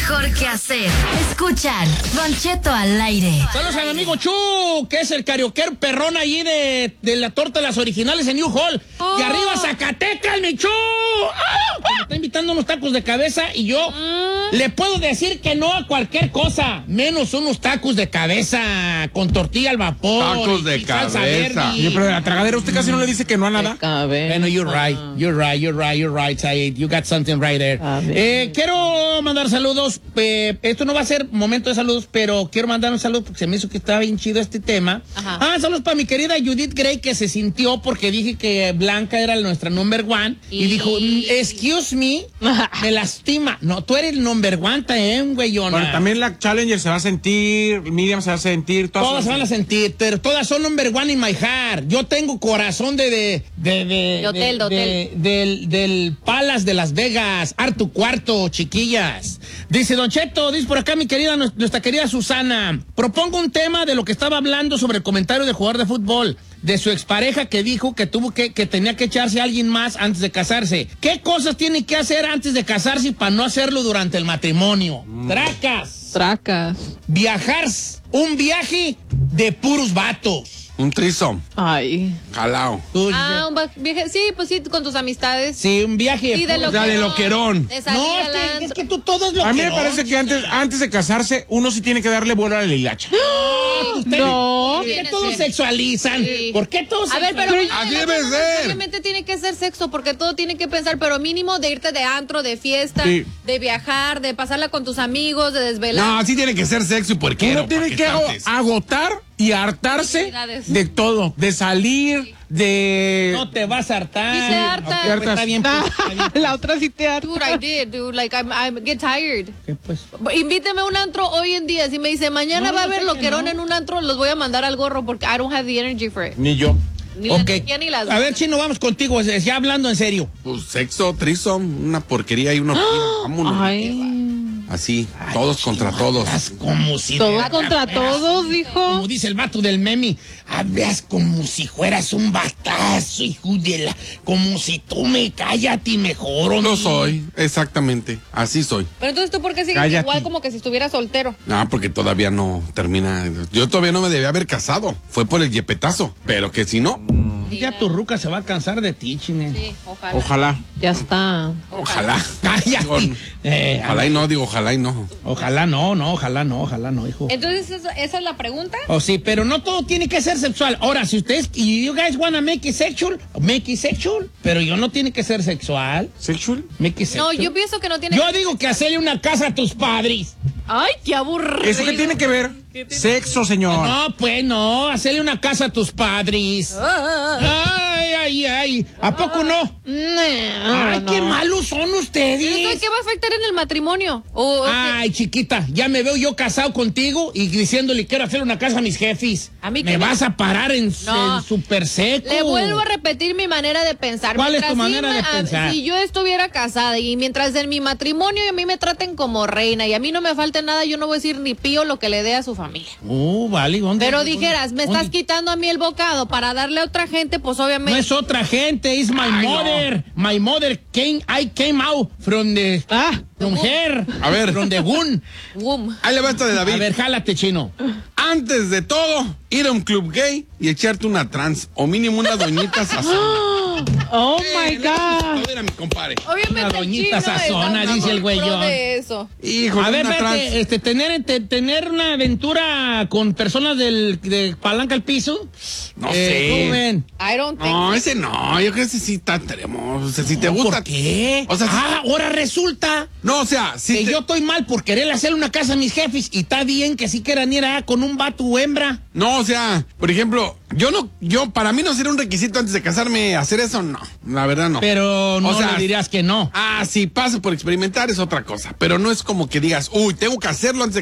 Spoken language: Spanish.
mejor que hacer. Escuchan Don Cheto al aire. Saludos a mi amigo Chu, que es el carioquero perrón ahí de la torta de las originales en New Hall. Y arriba Zacatecas, mi Chu. Me está invitando unos tacos de cabeza y yo le puedo decir que no a cualquier cosa, menos unos tacos de cabeza con tortilla al vapor. Tacos de cabeza. Oye, pero de la tragadera usted casi no le dice que no a nada. Bueno, you're right, Said. You got something right there. Quiero mandar saludos. Esto no va a ser momento de saludos, pero quiero mandar un saludo porque se me hizo que estaba bien chido este tema. Saludos para mi querida Judith Gray, que se sintió porque dije que Blanca era nuestra number one. Y dijo, excuse me, me lastima. No, tú eres el number one, güeyona. Bueno, también la Challenger se va a sentir, Miriam se va a sentir. Todas se van a sentir, pero todas son number one in my heart. Yo tengo corazón del Palace de Las Vegas. Artu Cuarto, chiquillas. Dice Don Cheto, dice por acá nuestra querida Susana. Propongo un tema de lo que estaba hablando sobre el comentario de jugador de fútbol, de su expareja que dijo que que tenía que echarse a alguien más antes de casarse. ¿Qué cosas tiene que hacer antes de casarse para no hacerlo durante el matrimonio? Tracas. Viajar, un viaje de puros vatos. Un threesome. Ay. Jalao. Un viaje, sí, pues sí, con tus amistades. Sí, un viaje. Sí, de loquerón. No, es que tú todo es loquerón. A mí me parece que antes de casarse, uno sí tiene que darle vuelo a la hilacha. No. ¿Por qué todos sexualizan? Sí. ¿Por qué todos sexualizan? A ver, pero así debe ser. Obviamente tiene que ser sexo, porque todo tiene que pensar, pero mínimo de irte de antro, de fiesta, de viajar, de pasarla con tus amigos, de desvelar. No, así tiene que ser sexo y puerquero. Uno tiene que agotar y hartarse de todo, de salir, de... No te vas a hartar. Sí se harta. Está bien, La otra sí te harta. Dude, I did, dude. Like, I get tired. ¿Qué pues? Invíteme a un antro hoy en día. Si me dice, mañana va a haber loquerón en un antro, los voy a mandar al gorro porque I don't have the energy for it. Ni yo. Ni la energía ni las... A ver, Chino, vamos contigo, ya hablando en serio. Pues sexo, threesome, una porquería y una... Vámonos. Así, todos contra todos. Como si todos contra todos, dijo. Como dice el vato del meme, hablas como si fueras un batazo, hijo de la... Como si tú me cállate mejor, ¿o no? Soy, exactamente, así soy. Pero entonces, ¿tú por qué sigues igual como que si estuviera soltero? No, porque todavía no termina. Yo todavía no me debía haber casado. Fue por el yepetazo, pero que si no... Ya tu ruca se va a cansar de ti, Chine. Sí, ojalá. Ya está. Ojalá. Ojalá y no, digo ojalá y no. Ojalá no, hijo. Entonces, ¿esa es la pregunta? Sí, pero no todo tiene que ser sexual. Ahora, si ustedes, you guys wanna make it sexual, pero yo no tiene que ser sexual. ¿Sexual? Make it sexual. No, yo pienso que no tiene Yo digo que hacerle una casa a tus padres. Ay, qué aburrido. ¿Eso qué tiene que ver? Sexo, señor. No, pues no, hacerle una casa a tus padres. Ay, ¿a poco no? Ay, qué malos son ustedes. ¿Qué va a afectar en el matrimonio? Ay, chiquita, ya me veo yo casado contigo y diciéndole quiero hacer una casa a mis jefes. ¿A mí me vas a parar en súper seco. Le vuelvo a repetir mi manera de pensar. ¿Cuál es tu manera de pensar? Si yo estuviera casada y mientras en mi matrimonio a mí me traten como reina y a mí no me falte nada, yo no voy a decir ni pío lo que le dé a su familia. Vale, ¿dónde? Pero dijeras, me estás quitando a mí el bocado para darle a otra gente, pues obviamente. No es otra gente, es my mother. No. My mother I came out from the from her. A ver. From the womb. Ahí le va esta de David. A ver, jálate, Chino. Antes de todo, ir a un club gay y echarte una trans o mínimo una doñita sazona. Oh my God. Mira, mi compadre. Obviamente una doñita sazona, dice el güeyón. Híjole, a ver, tener una aventura con personas de palanca al piso. No sé. No, ese no. Yo creo que ese sí tenemos. O sea, si te gusta. ¿Por qué? O sea, ahora resulta. No, o sea, si yo estoy mal por querer hacer una casa a mis jefes y está bien que sí quieran ir con un vato o hembra. No, o sea, por ejemplo, para mí no sería un requisito antes de casarme hacer eso, no. La verdad no. Pero no le dirías que no. Si paso por experimentar es otra cosa. Pero no es como que digas, tengo que hacerlo antes de